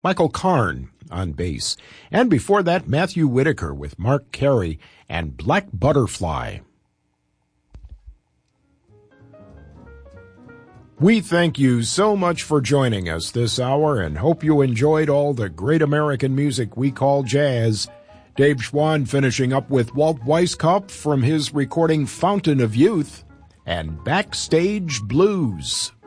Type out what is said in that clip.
Michael Karn on bass. And before that, Matthew Whitaker with Mark Carey and Black Butterfly. We thank you so much for joining us this hour and hope you enjoyed all the great American music we call jazz. Dave Schwann finishing up with Walt Weiskopf from his recording Fountain of Youth and Backstage Blues.